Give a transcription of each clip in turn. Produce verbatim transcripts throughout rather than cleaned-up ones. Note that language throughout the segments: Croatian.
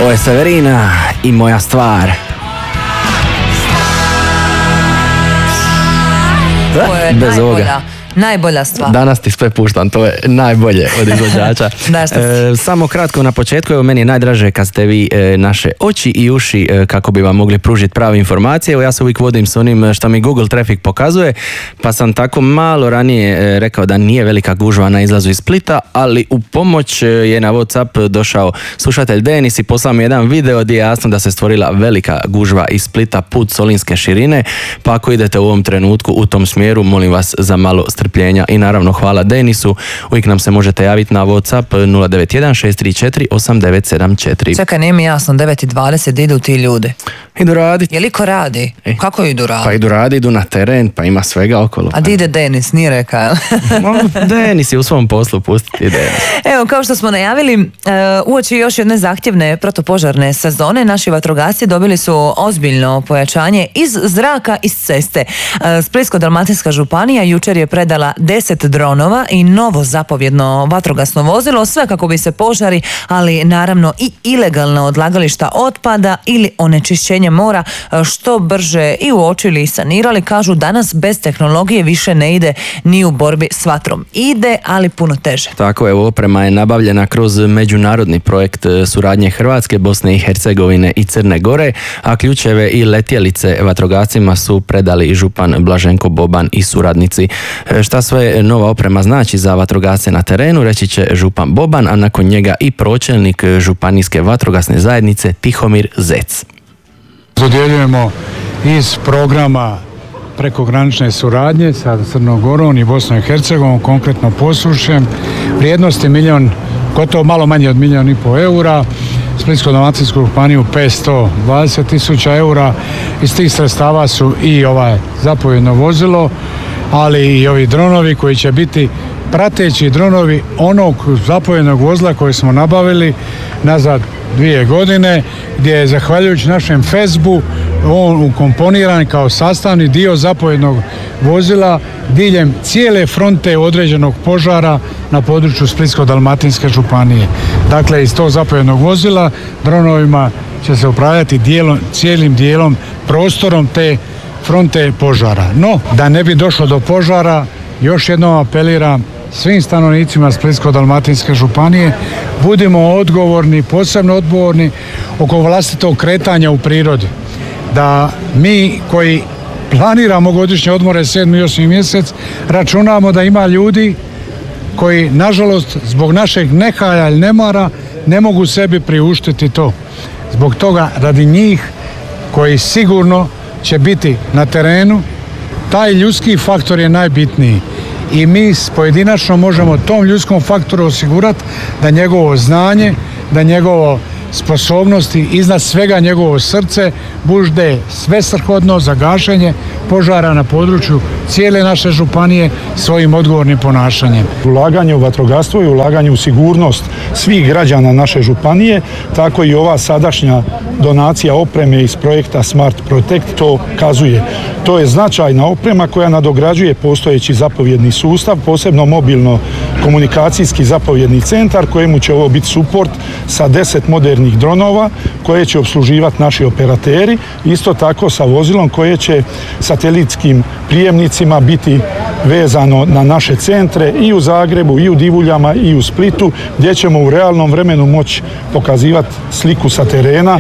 Ovo je Severina i Moja stvar. Ovo je Bez najbolja, ovoga. najbolja stvar. Danas ti sve puštam, to je najbolje od izvođača. Da, što si. e, samo kratko na početku, evo meni je najdraže kad ste vi e, naše oči i uši e, kako bi vam mogli pružiti prave informacije. Evo ja se uvijek vodim s onim što mi Google Traffic pokazuje, pa sam tako malo ranije e, rekao da nije velika gužva na izlazu iz Splita, ali u pomoć e, je na WhatsApp došao slušatelj Denis i poslao mi jedan video gdje je jasno da se stvorila velika gužva iz Splita put Solinske širine, pa ako idete u ovom trenutku u tom smjeru, molim vas za malo strpljenja i naravno hvala Denisu. Uvijek nam se možete javiti na WhatsApp nula devet jedan šest tri četiri osam devet sedam četiri. Čekaj, nije mi jasno, devet i dvadeset idu ti ljudi. Idu raditi. Je li ko radi? E. Kako idu raditi? Pa idu radi, idu na teren, pa ima svega okolo. A di ide Denis, nije rekao, jel? Denis je u svom poslu, pustiti Denis. Evo, kao što smo najavili, uh, uoči još jedne zahtjevne protupožarne sezone, naši vatrogasci dobili su ozbiljno pojačanje iz zraka, iz ceste. Uh, Splitsko-dalmatinska županija jučer je predala deset dronova i novo zapovjedno vatrogasno vozilo, sve kako bi se požari, ali naravno i ilegalna odlagališta otpada ili onečišćenje mora što brže i uočili i sanirali. Kažu danas bez tehnologije više ne ide ni u borbi s vatrom. Ide, ali puno teže. Tako je, oprema je nabavljena kroz međunarodni projekt suradnje Hrvatske, Bosne i Hercegovine i Crne Gore, a ključeve i letjelice vatrogascima su predali župan Blaženko Boban i suradnici. Šta sve nova oprema znači za vatrogasce na terenu, reći će župan Boban, a nakon njega i pročelnik županijske vatrogasne zajednice Tihomir Zec. Dodjeljujemo iz programa prekogranične suradnje sa Crnom Gorom i Bosnom i Hercegovinom, konkretno Posušjem, vrijednosti milijon, gotovo malo manje od milijon i pol eura, Splitsko-dalmatinsku županiju petsto dvadeset tisuća eura. Iz tih sredstava su i ovaj zapovjedno vozilo, ali i ovi dronovi koji će biti prateći dronovi onog zapovjednog vozila koje smo nabavili nazad dvije godine, gdje je zahvaljujući našem Fesbu on ukomponiran kao sastavni dio zapovjednog vozila diljem cijele fronte određenog požara na području Splitsko-dalmatinske županije. Dakle, iz tog zapovjednog vozila dronovima će se upravljati dijelom, cijelim dijelom prostorom te fronte požara. No, da ne bi došlo do požara, još jednom apeliram svim stanovnicima Splitsko-dalmatinske županije, budimo odgovorni, posebno odgovorni oko vlastitog kretanja u prirodi. Da mi koji planiramo godišnje odmore sedmi i osmi mjesec, računamo da ima ljudi koji, nažalost, zbog našeg nehaja ili nemara, ne mogu sebi priuštiti to. Zbog toga, radi njih koji sigurno će biti na terenu, taj ljudski faktor je najbitniji. I mi pojedinačno možemo tom ljudskom faktoru osigurati da njegovo znanje, da njegovo sposobnosti, iznad svega njegovo srce bude svesrhodno za gašenje požara na području cijele naše županije svojim odgovornim ponašanjem. Ulaganje u vatrogastvo i ulaganje u sigurnost svih građana naše županije, tako i ova sadašnja donacija opreme iz projekta Smart Protect to kazuje. To je značajna oprema koja nadograđuje postojeći zapovjedni sustav, posebno mobilno komunikacijski zapovjedni centar kojemu će ovo biti suport sa deset modernih dronova koje će obsluživati naši operateri, isto tako sa vozilom koje će satelitskim prijemnicima biti vezano na naše centre i u Zagrebu, i u Divuljama, i u Splitu, gdje ćemo u realnom vremenu moći pokazivati sliku sa terena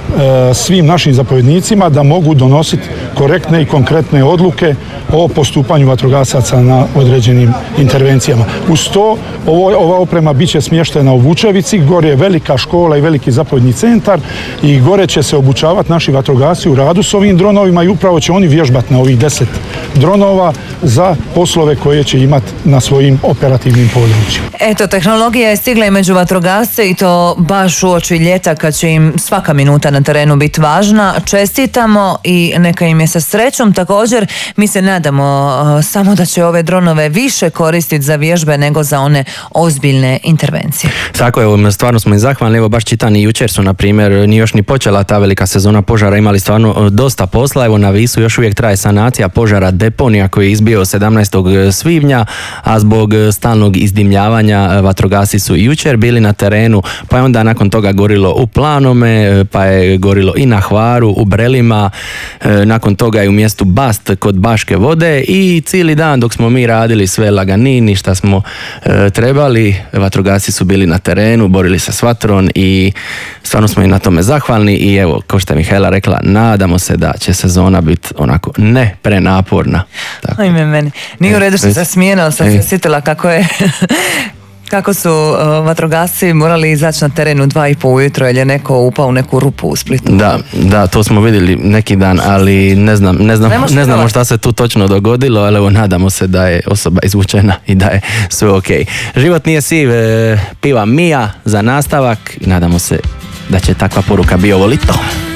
svim našim zapovjednicima da mogu donositi korektne i konkretne odluke o postupanju vatrogasaca na određenim intervencijama. Uz to, ovo, ova oprema bit će smještena u Vučevici, gore je velika škola i veliki zapovjedni centar i gore će se obučavati naši vatrogasci u radu s ovim dronovima i upravo će oni vježbati na ovih deset dronova za poslove koje će imati na svojim operativnim područjima. Eto, tehnologija je stigla i među vatrogasce i to baš uoči ljeta kad će im svaka minuta na na terenu biti važna. Čestitamo i neka im je sa srećom. Također mi se nadamo uh, samo da će ove dronove više koristiti za vježbe nego za one ozbiljne intervencije. Tako je, stvarno smo im zahvalni. Evo baš čitam i jučer su, na primjer, ni još ni počela ta velika sezona požara, imali stvarno dosta posla. Evo na Visu još uvijek traje sanacija požara deponija koji je izbio sedamnaestog svibnja, a zbog stalnog izdimljavanja vatrogasci su jučer bili na terenu, pa je onda nakon toga gorilo u Planome, pa je gorilo i na Hvaru, u Brelima, nakon toga je u mjestu Bast kod Baške Vode i cijeli dan dok smo mi radili sve laganini šta smo e, trebali, vatrogasci su bili na terenu, borili se s vatrom i stvarno smo im na tome zahvalni i evo, kao što je Mihajla rekla, nadamo se da će sezona biti onako ne prenaporna. Tako. Ajme meni. Nije u redu što se smijena, sam se sjetila kako je kako su uh, vatrogasci morali izaći na terenu dva i po ujutro jer je neko upao u neku rupu u Splitu. Da, da, to smo vidjeli neki dan, ali ne znam, ne znam, ne, ne znamo šta se tu točno dogodilo, ali evo nadamo se da je osoba izvučena i da je sve ok. Život nije siv, e, piva Mija za nastavak i nadamo se da će takva poruka bio volito.